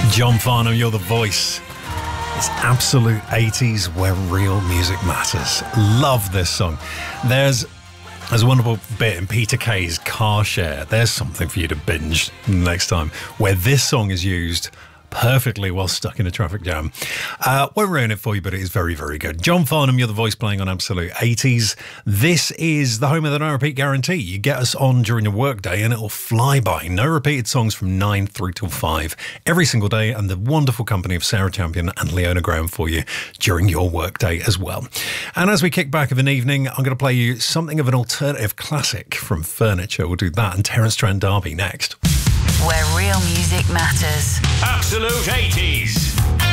John Farnham, You're the Voice. It's absolute 80s where real music matters. Love this song. There's a wonderful bit in Peter Kay's Car Share. There's something for you to binge next time, where this song is used perfectly while stuck in a traffic jam. Won't ruin it for you, but it is very, very good. John Farnham, You're the Voice, playing on Absolute 80s. This is the home of the no repeat guarantee. You get us on during your workday and it'll fly by. No repeated songs from 9 through till 5 every single day, and the wonderful company of Sarah Champion and Leona Graham for you during your workday as well. And as we kick back of an evening, I'm going to play you something of an alternative classic from Furniture. We'll do that and Terence Trent D'Arby next. Where real music matters. Absolute 80s.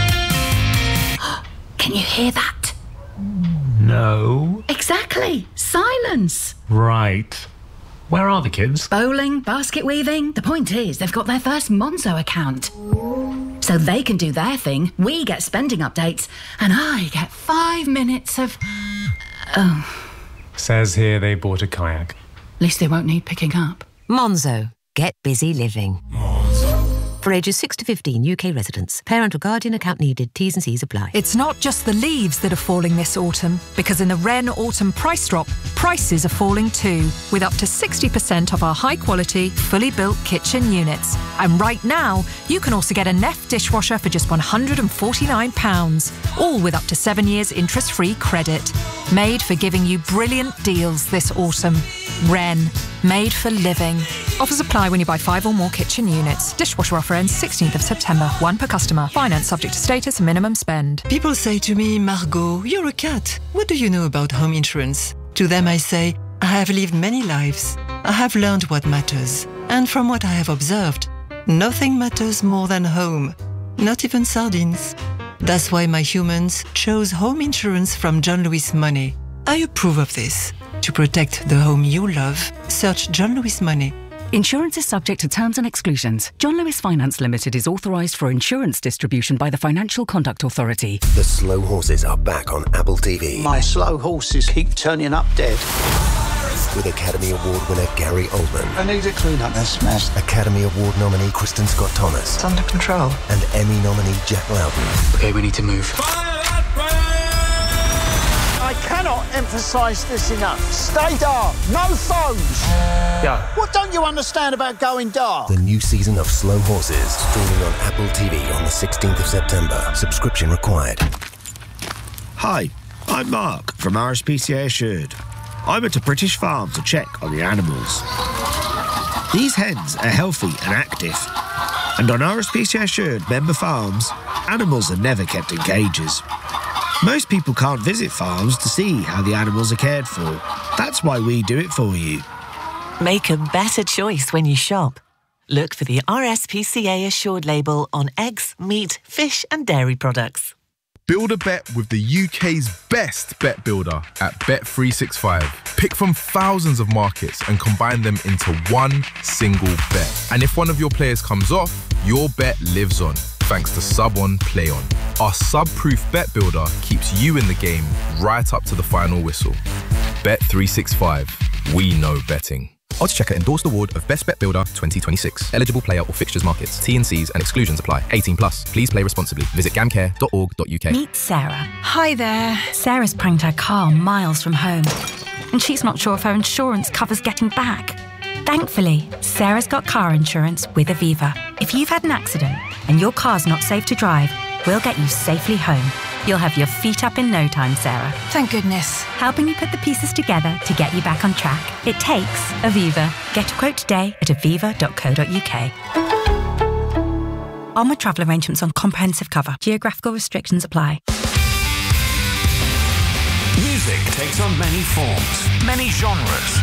Can you hear that? No. Exactly. Silence. Right. Where are the kids? Bowling, basket weaving. The point is, they've got their first Monzo account. So they can do their thing, we get spending updates, and I get 5 minutes of... Says here they bought a kayak. At least they won't need picking up. Monzo. Get busy living. For ages 6 to 15, UK residents. Parent or guardian account needed. T's and C's apply. It's not just the leaves that are falling this autumn, because in the Wren Autumn Price Drop, prices are falling too, with up to 60% off our high-quality, fully built kitchen units. And right now, you can also get a Neff dishwasher for just £149, all with up to 7 years interest-free credit. Made for giving you brilliant deals this autumn. Wren. Made for living. Offers apply when you buy 5 or more kitchen units. Dishwasher offer ends 16th of September. 1 per customer. Finance subject to status and minimum spend. People say to me, Margot, you're a cat. What do you know about home insurance? To them I say, I have lived many lives. I have learned what matters. And from what I have observed, nothing matters more than home. Not even sardines. That's why my humans chose home insurance from John Lewis Money. I approve of this. To protect the home you love, search John Lewis Money. Insurance is subject to terms and exclusions. John Lewis Finance Limited is authorised for insurance distribution by the Financial Conduct Authority. The Slow Horses are back on Apple TV. My slow horses keep turning up dead. With Academy Award winner Gary Oldman. I need to clean up this mess. Academy Award nominee Kristen Scott Thomas. It's under control. And Emmy nominee Jack Loudon. Okay, we need to move. I cannot emphasise this enough. Stay dark. No phones. Yeah. What don't you understand about going dark? The new season of Slow Horses, streaming on Apple TV on the 16th of September. Subscription required. Hi, I'm Mark from RSPCA Assured. I went to British Farm to check on the animals. These hens are healthy and active. And on RSPCA Assured member farms, animals are never kept in cages. Most people can't visit farms to see how the animals are cared for. That's why we do it for you. Make a better choice when you shop. Look for the RSPCA Assured label on eggs, meat, fish and dairy products. Build a bet with the UK's best bet builder at Bet365. Pick from thousands of markets and combine them into one single bet. And if one of your players comes off, your bet lives on, thanks to Sub On Play On. Our sub-proof bet builder keeps you in the game right up to the final whistle. Bet365. We know betting. Oddschecker endorsed award of Best Bet Builder 2026. Eligible player or fixtures markets. T&Cs and exclusions apply. 18+. Please play responsibly. Visit gamcare.org.uk. Meet Sarah. Hi there. Sarah's pranked her car miles from home, and she's not sure if her insurance covers getting back. Thankfully, Sarah's got car insurance with Aviva. If you've had an accident and your car's not safe to drive, we'll get you safely home. You'll have your feet up in no time, Sarah. Thank goodness. Helping you put the pieces together to get you back on track. It takes Aviva. Get a quote today at aviva.co.uk. Onward travel arrangements on comprehensive cover. Geographical restrictions apply. Music takes on many forms, many genres,